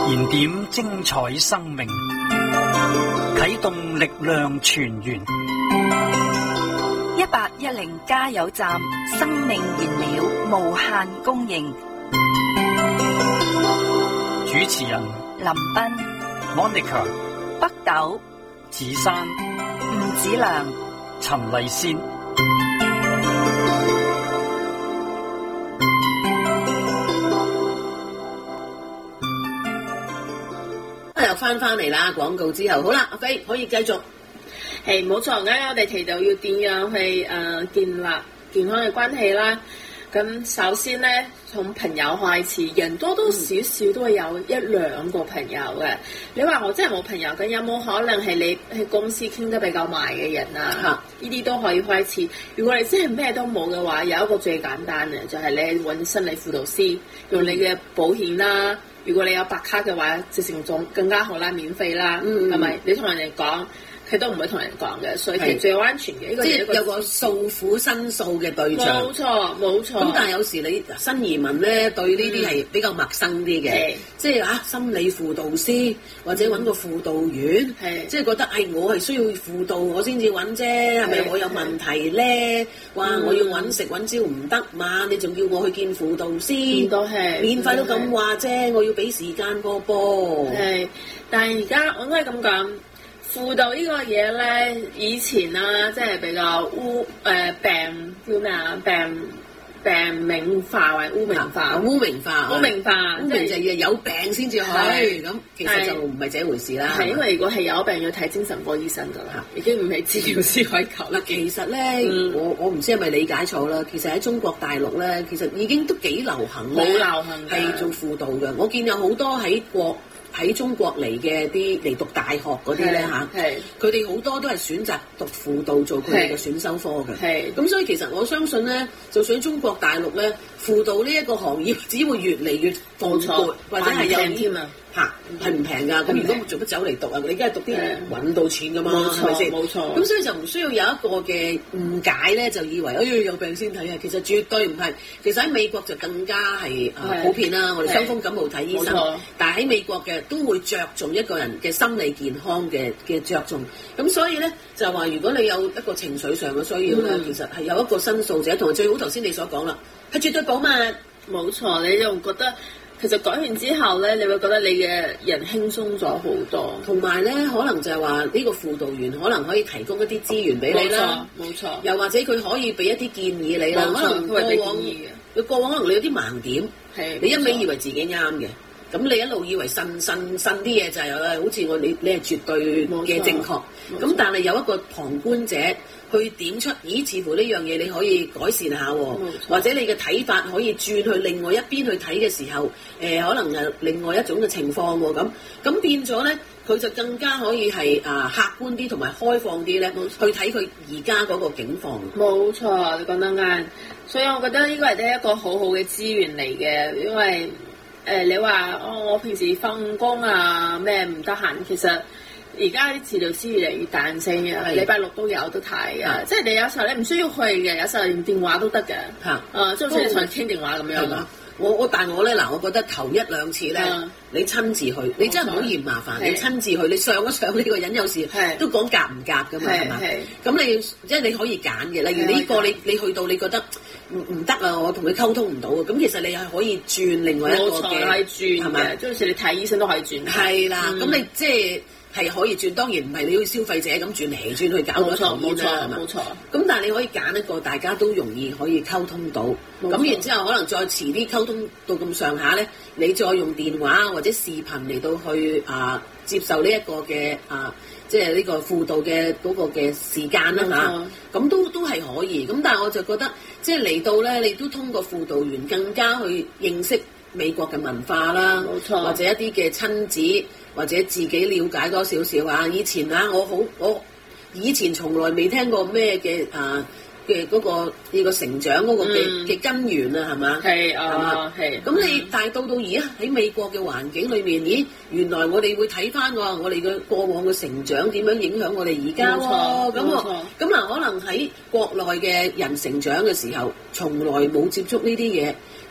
燃點精彩生命，啟動力量泉源。 1810加油站，生命燃料無限供應。 主持人林彬、 Monica、 北斗、 子珊、 吳子良、 陳麗仙。 又翻嚟啦！廣告之後，好啦，阿飛可以繼續。 係冇錯，啱啱我哋提到要點樣去建立健康嘅關係啦。咁首先咧，從朋友開始，人多多少少都會有一兩個朋友嘅。你話我真係冇朋友，咁有冇可能係你喺公司傾得比較埋嘅人啊？呢啲都可以開始。如果你真係咩都冇嘅話，有一個最簡單嘅就係你揾心理輔導師，用你嘅保險啦。如果你有白卡嘅話，直情仲更加好啦，免費啦，係咪？你同人哋講，佢都唔會同人講嘅，所以其實最安全嘅。呢個即係有個訴苦申訴嘅對象。 冇錯，冇錯。 咁但係有時你新移民咧對呢啲係比較陌生啲嘅，即係心理輔導師或者揾個輔導員，即係覺得我係需要輔導我先至揾啫，係咪我有問題咧？哇！我要揾食揾朝唔得嘛，你仲叫我去見輔導師？ 都係免費都咁話啫，我要俾時間個噃。 係，但係而家我都係咁講。輔導呢個嘢咧，以前啦，即係比較病叫咩啊？病名化或污名化， 污名化就係有病先至去，咁其實就唔係這回事啦。 係因為如果係有病要睇精神科醫生噶啦，已經唔係治療師可以求啦。 其實咧，我唔知係咪理解錯啦。其實喺中國大陸咧，其實已經都幾流行， 好流行係做輔導嘅。我見有好多喺中國嚟嘅啲嚟讀大學嗰啲咧佢哋好多都係選擇讀輔導做佢哋嘅選修科嘅。咁所以其實我相信咧，就算喺中國大陸咧，輔導呢一個行業只會越嚟越蓬勃，或者係有添啊。係唔平㗎，咁如果做乜走嚟讀啊？你梗係讀啲揾到錢㗎嘛，係咪先？冇錯。咁所以就唔需要有一個嘅誤解咧，就以為有病先睇啊。其實絕對唔係。其實喺美國就更加係普遍啦。我哋傷風感冒睇醫生，但係喺美國嘅都會着重一個人嘅心理健康嘅着重。咁所以咧就話，如果你有一個情緒上嘅需要咧，其實係有一個申訴者，同埋最好頭先你所講啦，係絕對保密。 冇錯，你就覺得。其實改完之後咧，你會覺得你嘅人輕鬆咗好多， 同埋咧可能就係話呢個輔導員可能可以提供一啲資源俾你啦， 冇錯。 又或者佢可以俾一啲建議你啦，可能過往可能你有啲盲點，你一味以為自己啱嘅，咁你一路以為信啲嘢就係好似你係絕對嘅正確，咁但係有一個旁觀者去點出，似乎呢樣嘢你可以改善下喎，或者你嘅睇法可以轉去另外一邊去睇嘅時候，可能係另外一種嘅情況喎，咁變咗咧，佢就更加可以係客觀啲同埋開放啲咧，去睇佢而家嗰個境況。 冇錯，你講得啱，所以我覺得呢個係一個好好嘅資源嚟嘅，因為你話我平時放工啊咩唔得閒，其實。而家啲治療師越嚟越彈性啊，禮拜六都有得睇啊！即係你有時候你唔需要去嘅，有時候用電話都得嘅。即係好似你同人傾電話咁樣。 但我咧我覺得頭一兩次咧，你親自去，你真係唔好嫌麻煩，你親自去，你上一上呢個人有時都講夾唔夾㗎嘛，係嘛？咁你即係你可以揀嘅，例如呢個你去到你覺得唔得啊，我同佢溝通唔到啊，咁其實你係可以轉另外一個嘅，係咪？即係好似你睇醫生都可以轉。係啦，咁你即係可以轉，當然唔係你好似消費者咁轉嚟轉去搞嗰頭煙啦，係嘛？冇錯。咁但係你可以揀一個大家都容易可以溝通到，咁然之後可能再遲啲溝通到咁上下咧，你再用電話或者視頻嚟到去接受呢一個嘅即係呢個輔導嘅嗰個嘅時間啦嚇，咁都係可以。咁但係我就覺得即係嚟到咧，你都通過輔導員更加去認識美國嘅文化啦，冇錯，或者一啲嘅親子。或者自己了解多少少啊！以前我以前從來未聽過咩嘅嘅嗰個呢個成長嗰個嘅根源啊，係嘛？係係。咁你但係到而家喺美國嘅環境裏面，咦？原來我哋會睇翻我哋嘅過往嘅成長點樣影響我哋而家喎。咁可能喺國內嘅人成長嘅時候，從來冇接觸呢啲嘢。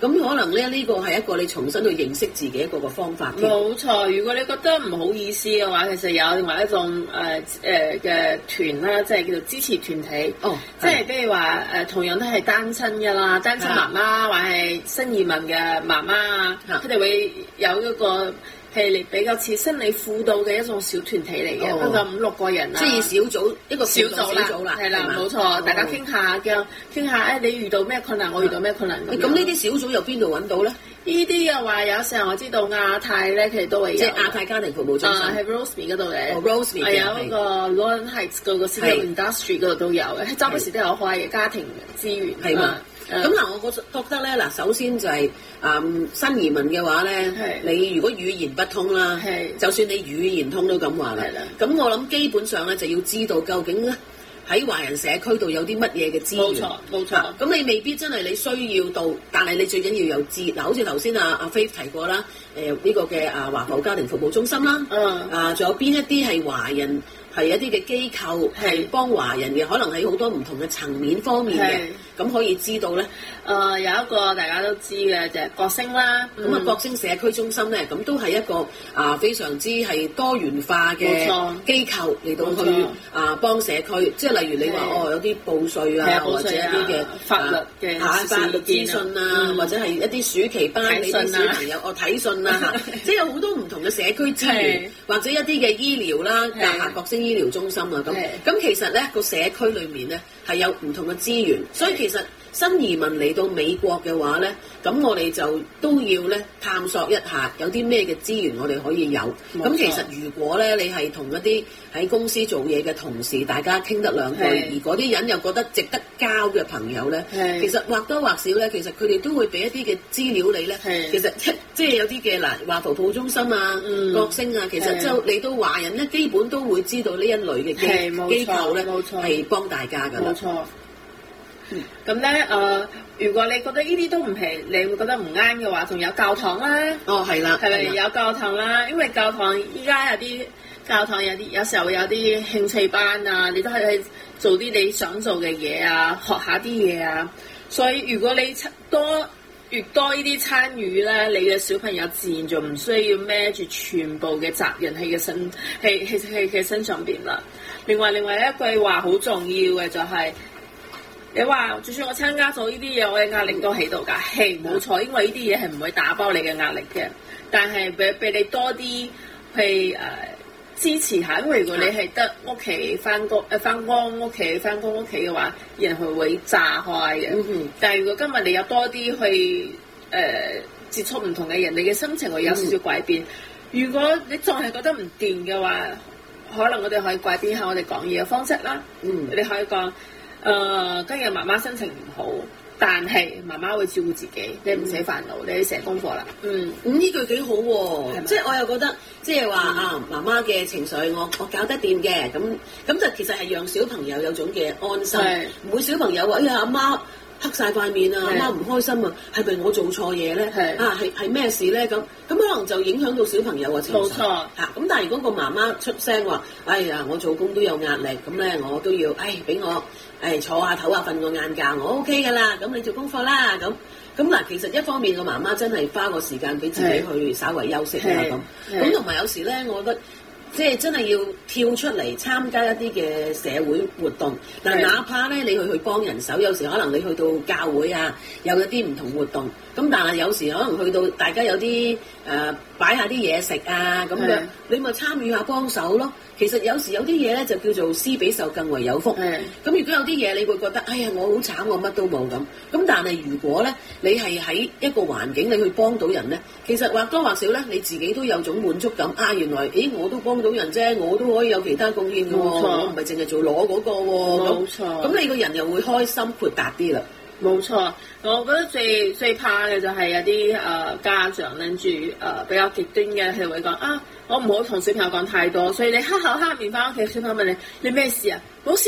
咁可能咧呢個係一個你重新去認識自己一個方法。 冇錯，如果你覺得唔好意思嘅話，其實有另外一種嘅團啦，即係叫做支持團體。即係譬如話同樣都係單親㗎啦，單親媽媽或係新移民嘅媽媽啊，佢哋會有一個係比較似心理輔導嘅一種小團體嚟嘅，不過5-6個人啦， 即係小組一個小組啦，係啦，冇錯，大家傾下你遇到咩困難，我遇到咩困難咁。 咁呢啲小組由邊度揾到咧？ 呢啲嘅話，有時候我知道亞太咧，其實都會有， 即係亞太家庭服務中心， 喺 Rosemead 嗰度嘅。 Rosemead 有一個 Lawrence Heights 嗰個 City Industry 嗰度都有嘅，喺周不時都有開嘅家庭資源。 係嘛？咁嗱，我覺得咧，嗱，首先就係新移民嘅話咧，你如果語言不通啦，就算你語言通都咁話啦。咁我諗基本上咧就要知道究竟咧喺華人社區度有啲乜嘢嘅資源。 冇錯。咁你未必真係你需要到，但係你最緊要有知。嗱，好似頭先阿 Faith 提過啦，呢個嘅華埠家庭服務中心啦，仲有邊一啲係華人？係一啲嘅機構係幫華人嘅，可能喺好多唔同嘅層面方面嘅，咁可以知道咧。 有一個大家都知嘅就係國星啦， 咁國星社區中心咧，咁都係一個非常之係多元化嘅機構嚟到去幫社區，即係例如你話有啲報稅啊，或者一啲嘅法律嘅法律資訊啊，或者係一啲暑期班俾啲小朋友睇信啊，即係有好多唔同嘅社區資源，或者一啲嘅醫療啦，國星醫療中心啊，咁其實咧個社區裏面咧係有唔同嘅資源，所以其實新移民嚟到美國嘅話咧，咁我哋就都要咧探索一下有啲咩嘅資源我哋可以有。咁其實如果咧你係同一啲喺公司做嘢嘅同事，大家傾得兩句，而嗰啲人又覺得值得交嘅朋友咧，其實或多或少咧，其實佢哋都會俾一啲嘅資料你咧。其實即係有啲嘅華埠服務中心啊、國星啊，其實就嚟到華人咧，基本都會知道呢一類嘅機構咧係幫大家㗎。 冇錯。咁咧如果你覺得呢啲都唔係，你會覺得唔啱嘅話，仲有教堂啦。 係啦， 係咪有教堂啦？因為教堂依家有時候有啲興趣班啊，你都可以做啲你想做嘅嘢啊，學下啲嘢啊。所以如果你越多呢啲參與咧，你嘅小朋友自然就唔需要孭住全部嘅責任喺佢身上邊啦。另外一句話好重要嘅就係，你話就算我參加咗呢啲嘢，我嘅壓力都喺度㗎。係冇錯，因為呢啲嘢係唔會打包你嘅壓力嘅，但係俾你多啲去支持下，因為如果你係得屋企翻工屋企嘅話，人係會炸開嘅。但係如果今日你有多啲去接觸唔同嘅人，你嘅心情會有少少改變。如果你仲係覺得唔掂嘅話，可能我哋可以改變下我哋講嘢嘅方式啦。你可以講今日媽媽心情唔好，但係媽媽會照顧自己，你唔使煩惱，你寫功課啦。 咁呢句幾好喎，即係我又覺得，即係話媽媽嘅情緒我搞得掂嘅，咁就其實係讓小朋友有種嘅安心，唔會小朋友話阿媽黑晒塊面啊，阿媽唔開心啊，係咪我做錯嘢咧？係咩事咧？咁可能就影響到小朋友嘅情緒。冇錯咁但係如果個媽媽出聲話，哎呀，我做工都有壓力，咁咧我都要，俾我坐下唞下瞓個晏覺，我 OK 噶啦。咁你做功課啦。咁嗱，其實一方面個媽媽真係花個時間俾自己去稍為休息啦。咁同埋有時咧，我覺得。即係真係要跳出嚟參加一啲嘅社會活動，嗱，哪怕咧你去幫人手，有時可能你去到教會啊，有一啲唔同活動，咁但係有時可能去到大家有啲擺下啲嘢食啊咁樣，你咪參與下幫手咯。其實有時有啲嘢咧就叫做施比受更為有福。咁如果有啲嘢你會覺得，哎呀我好慘，我乜都冇咁。咁但係如果咧你係喺一個環境你去幫到人咧，其實或多或少咧你自己都有種滿足感。原來我都幫到人啫，我都可以有其他貢獻嘅喎，我唔係淨係做攞嗰個喎。冇錯。咁你個人又會開心豁達啲啦。冇錯， 我覺得最怕嘅就係有啲家長諗住比較極端嘅，佢會講我唔好同小朋友講太多，所以你黑口黑面翻屋企，小朋友問你咩事啊？冇事，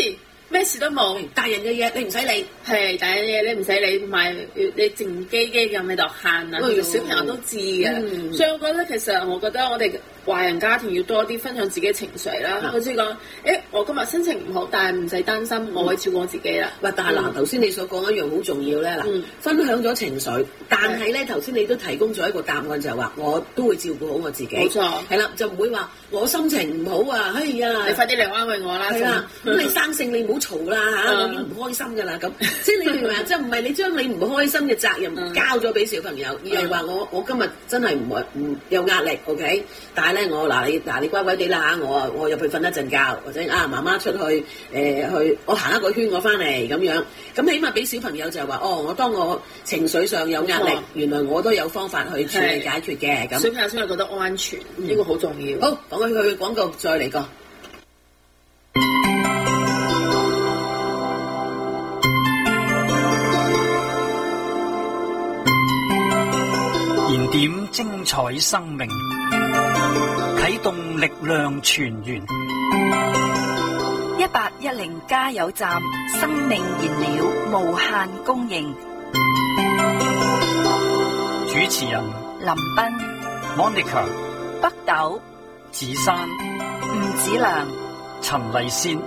咩事都冇， 大人嘅嘢你唔使理， 係大人嘅嘢你唔使理，同埋你靜機機咁喺度喊啊，小朋友都知嘅。所以我覺得我覺得我哋華人家庭要多啲分享自己嘅情緒啦。好似講，我今日心情唔好，但係唔使擔心，我會照顧我自己啦。 喂，但係嗱，頭先你所講一樣好重要咧，嗱，分享咗情緒，但係咧頭先你都提供咗一個答案，就係話我都會照顧好我自己。冇錯，係啦，就唔會話我心情唔好啊，哎呀， 你快啲嚟安慰我啦。係啦， 咁你生性你唔好嘈啦嚇，我已經唔開心㗎啦咁，即係你明唔明啊？即係唔係你將你唔開心嘅責任交咗俾小朋友，而係話我今日真係唔有壓力 ，OK？ 但係咧你乖乖地啦嚇，我入去瞓一陣覺，或者媽媽出去我行一個圈我翻嚟咁樣，咁起碼俾小朋友就係話我當我情緒上有壓力，原來我都有方法去處理解決嘅咁。小朋友先係覺得安全，呢個好重要。好，講去廣告再嚟個。 燃點精彩生命，啟動力量泉源。 1810加油站，生命燃料無限供應。 主持人林彬、 Monica、 北斗、 子珊、 吳子良、 陳麗仙。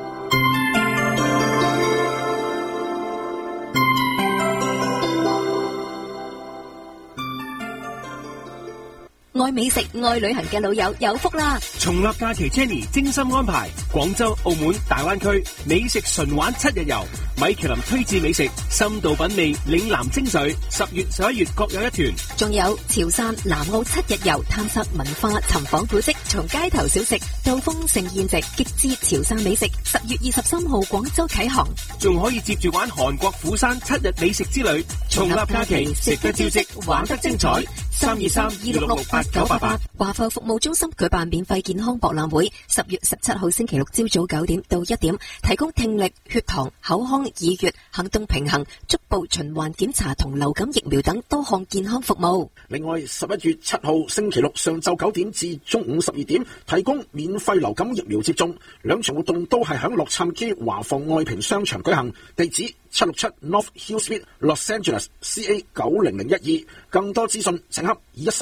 愛美食、愛旅行嘅老友有福啦！ 重立假期 Jenny 精心安排廣州、澳門、大灣區美食純玩7日遊，米其林推薦美食，深度品味嶺南精髓。10月、11月各有一團， 仲有潮汕、南澳7日遊，探索文化，尋訪古蹟，從街頭小食到豐盛宴席，極致潮汕美食。10月23號廣州啟航， 仲可以接住玩韓國釜山7日美食之旅。重立假期，食得招積，玩得精彩。323-266-8988 華埠服務中心舉辦免費健康博覽會，10月17號星期六朝早9點到1點，提供聽力、血糖、口腔、耳穴、行動平衡、足部循環檢查同流感疫苗等多項健康服務。 另外11月7號星期六上晝9點至中午12點，提供免費流感疫苗接種。兩場活動都係響洛杉磯華埠愛平商場舉行，地址767 North Hill Street Los Angeles CA 90012。更多資訊請洽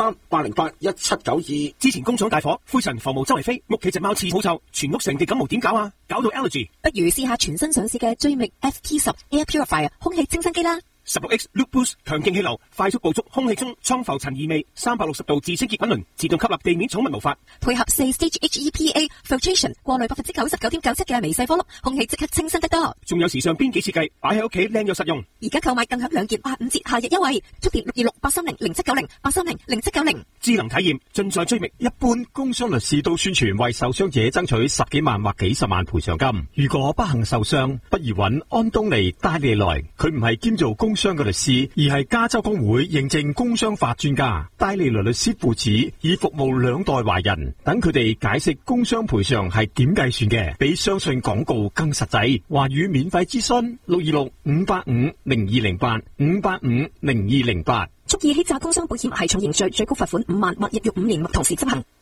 213-808-1792。 之前工廠大火，灰塵、防毛周圍飛，屋企隻貓刺好臭，全屋成地感冒點搞啊？搞到 allergy。 不如試下全新上市嘅追覓 FT10 Air Purifier 空氣清新機啦。 16X Loop Boost 強勁氣流，快速捕捉空氣中倉浮塵異味，360度自清潔滾輪，自動吸納地面寵物毛髮， 配合4-stage HEPA filtration 過濾99.97%嘅微細顆粒，空氣即刻清新得多。 仲有時尚邊幾設計，擺喺屋企靚又實用。 而家購買更享2件85折夏日優惠，速電626-830-0790-830-0790。 智能體驗盡在追覓。 一般工傷律師都宣傳為受傷者爭取10幾萬或幾十萬賠償金。如果不幸受傷，不如揾安東尼戴利來，佢唔係兼做工商嘅律師，而係加州工會認證工商法專家。戴利來律師父子已服務2代華人，等佢哋解釋工商賠償係點計算嘅，比相信廣告更實際。華語免費諮詢626-585-0208 585-0208。 蓄意欺詐工商保險係重刑罪，最高罰款5萬或入獄5年，同時執行。